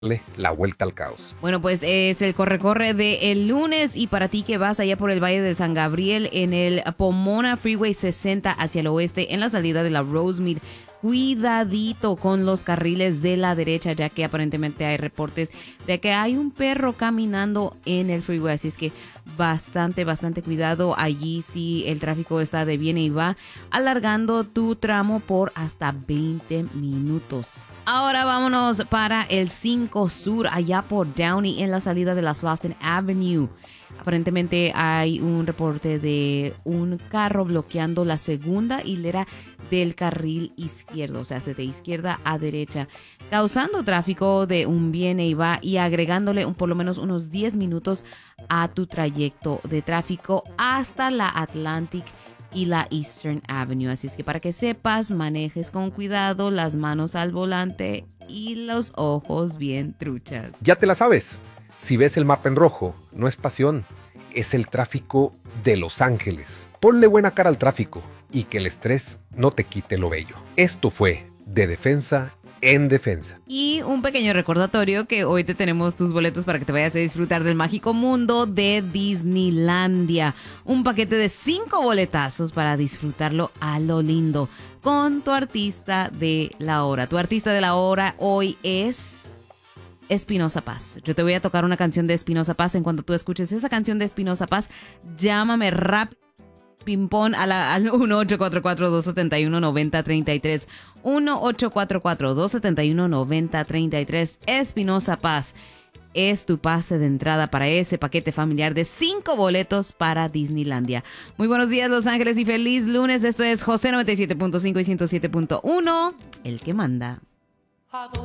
la vuelta al caos. Bueno, pues es el corre-corre de el lunes y para ti que vas allá por el Valle del San Gabriel en el Pomona Freeway 60 hacia el oeste en la salida de la Rosemead, cuidadito con los carriles de la derecha, ya que aparentemente hay reportes de que hay un perro caminando en el freeway, así es que bastante cuidado allí si el tráfico está de viene y va, alargando tu tramo por hasta 20 minutos. Ahora vámonos para el 5 Sur, allá por Downey, en la salida de la Slauson Avenue. Aparentemente hay un reporte de un carro bloqueando la segunda hilera del carril izquierdo, o sea, de izquierda a derecha, causando tráfico de un viene y va y agregándole por lo menos unos 10 minutos a tu trayecto de tráfico hasta la Atlantic y la Eastern Avenue. Así es que para que sepas, manejes con cuidado, las manos al volante y los ojos bien truchas. Ya te la sabes. Si ves el mapa en rojo, no es pasión, es el tráfico de Los Ángeles. Ponle buena cara al tráfico y que el estrés no te quite lo bello. Esto fue De Defensa en Defensa. Y un pequeño recordatorio que hoy te tenemos tus boletos para que te vayas a disfrutar del mágico mundo de Disneylandia. Un paquete de 5 boletazos para disfrutarlo a lo lindo con tu artista de la hora. Tu artista de la hora hoy es Espinoza Paz. Yo te voy a tocar una canción de Espinoza Paz. En cuanto tú escuches esa canción de Espinoza Paz, llámame ping-pong al 1-844-271-9033. 1-844-271-9033. Espinoza Paz es tu pase de entrada para ese paquete familiar de 5 boletos para Disneylandia. Muy buenos días, Los Ángeles, y feliz lunes. Esto es José 97.5 y 107.1, el que manda.